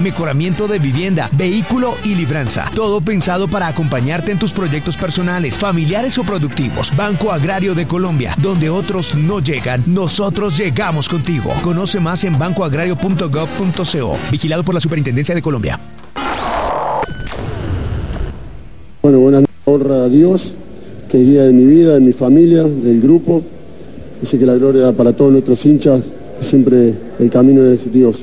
mejoramiento de vivienda, vehículo y libranza. Todo pensado para acompañarte en tus proyectos personales, familiares o productivos. Banco Agrario de Colombia, donde otros no llegan, nosotros llegamos contigo. Conoce más en bancoagrario.gov.co. Vigilado por la Superintendencia de Colombia. Bueno, buenas noches. Honra a Dios, que es guía de mi vida, de mi familia, del grupo. Así que la gloria para todos nuestros hinchas, que siempre el camino es Dios.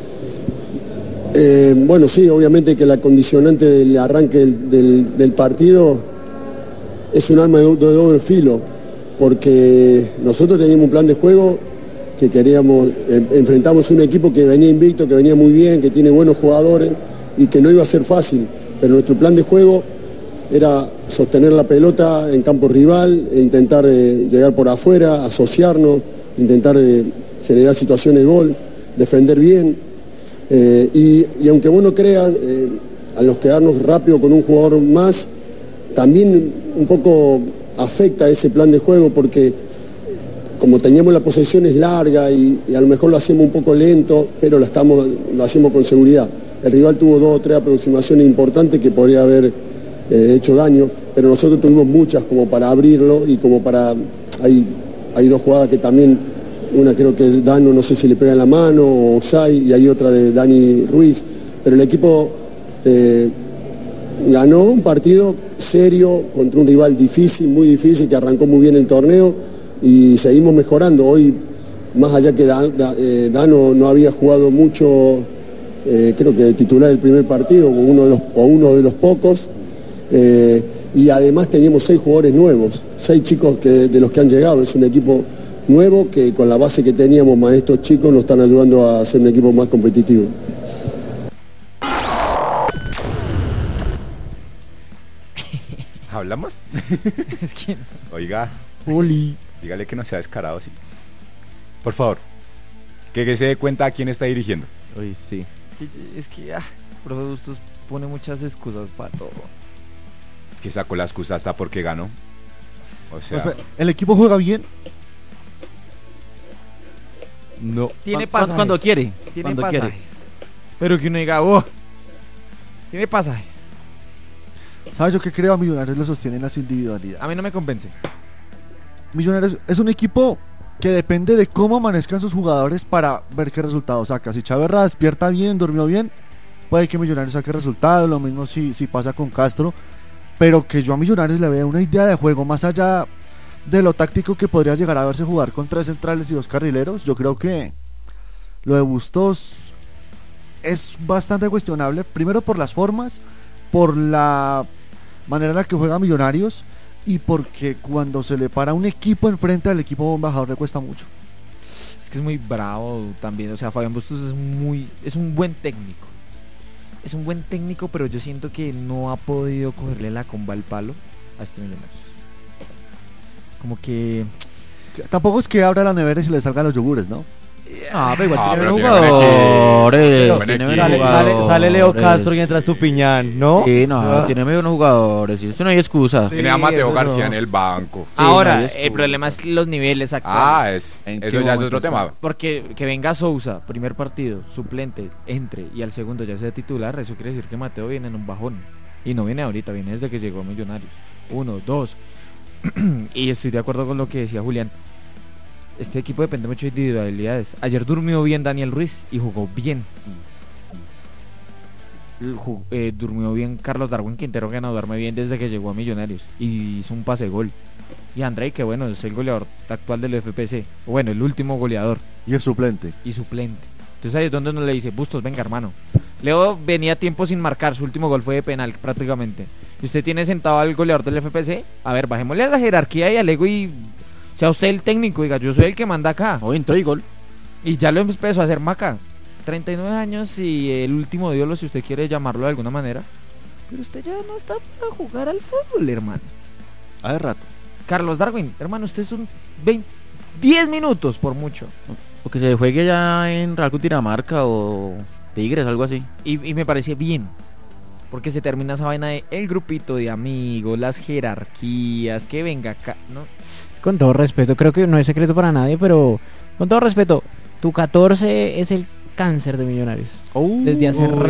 Bueno, sí, obviamente que la condicionante del arranque del partido es un arma de doble filo, porque nosotros teníamos un plan de juego que queríamos, enfrentamos un equipo que venía invicto, que venía muy bien, que tiene buenos jugadores y que no iba a ser fácil, pero nuestro plan de juego era sostener la pelota en campo rival, e intentar llegar por afuera, asociarnos, intentar generar situaciones de gol, defender bien. Y aunque vos no creas, a los quedarnos rápido con un jugador más, también un poco afecta ese plan de juego, porque como teníamos la posesión es larga y a lo mejor lo hacemos un poco lento, pero lo hacemos con seguridad. El rival tuvo 2 o 3 aproximaciones importantes que podría haber hecho daño, pero nosotros tuvimos muchas como para abrirlo y como para... Hay 2 jugadas que también, una creo que el Dano, no sé si le pega en la mano o Oxai, y hay otra de Dani Ruiz, pero el equipo ganó un partido serio contra un rival difícil, muy difícil, que arrancó muy bien el torneo y seguimos mejorando. Hoy, más allá que Dano no había jugado mucho, creo que de titular el primer partido, uno de los pocos, y además teníamos 6 jugadores nuevos, 6 chicos de los que han llegado. Es un equipo nuevo que con la base que teníamos más estos chicos nos están ayudando a ser un equipo más competitivo. ¿Hablamos? Es que... Oiga, Oli. dígale que no sea descarado así. Por favor, que se dé cuenta a quién está dirigiendo. Uy, sí. Es que, profe Bustos pone muchas excusas para todo. Es que sacó la excusa hasta porque ganó. O sea... ¿El equipo juega bien? No. Tiene pasajes. Cuando quiere. Tiene pasajes. Quiere. Pero que uno diga, tiene pasajes. ¿Sabes yo qué creo? A Millonarios lo sostienen las individualidades. A mí no me convence. Millonarios es un equipo que depende de cómo amanezcan sus jugadores para ver qué resultado saca. Si Chaverra despierta bien, durmió bien, puede que Millonarios saque resultados. Lo mismo si pasa con Castro. Pero que yo a Millonarios le vea una idea de juego más allá de lo táctico que podría llegar a verse jugar con 3 centrales y 2 carrileros. Yo creo que lo de Bustos es bastante cuestionable, primero por las formas, por la manera en la que juega Millonarios y porque cuando se le para un equipo enfrente al equipo embajador le cuesta mucho. Es que es muy bravo también, o sea, Fabián Bustos es un buen técnico. Es un buen técnico, pero yo siento que no ha podido cogerle la comba al palo a este Millonarios. Como que... Tampoco es que abra la nevera y se le salgan los yogures, ¿no? Pero igual tiene pero jugadores. Sale Leo Castro y entra Estupiñán, ¿no? Sí, tiene muy buenos jugadores. Esto no hay excusa. Tiene a Mateo García en el banco. Ahora, el problema es los niveles actuales. Eso ya es otro tema. Porque que venga Sousa, primer partido, suplente, entre y al segundo ya sea titular, eso quiere decir que Mateo viene en un bajón. Y no viene ahorita, viene desde que llegó a Millonarios. 1, 2. Y estoy de acuerdo con lo que decía Julián. Este equipo depende mucho de individualidades. Ayer durmió bien Daniel Ruiz y jugó bien. Durmió bien Carlos Darwin Quintero, que no duerme bien desde que llegó a Millonarios y hizo un pase gol. Y Andrei, que bueno, es el goleador actual del FPC, o bueno, el último goleador. Y el suplente. Entonces ahí es donde uno le dice, Bustos, venga hermano. Leo venía tiempo sin marcar, su último gol fue de penal prácticamente. Y usted tiene sentado al goleador del FPC, a ver, bajémosle a la jerarquía y al ego y sea usted el técnico, diga, yo soy el que manda acá. Hoy entró y gol. Y ya lo empezó a hacer Maca. 39 años y el último dios, si usted quiere llamarlo de alguna manera. Pero usted ya no está para jugar al fútbol, hermano. Hace rato. Carlos Darwin, hermano, usted es un 10 minutos por mucho. O que se juegue ya en Real Cundinamarca o Tigres, algo así. Y me parece bien. Porque se termina esa vaina de el grupito de amigos, las jerarquías, que venga acá, ¿no? Con todo respeto, creo que no es secreto para nadie, pero con todo respeto, tu 14 es el cáncer de Millonarios. Desde hace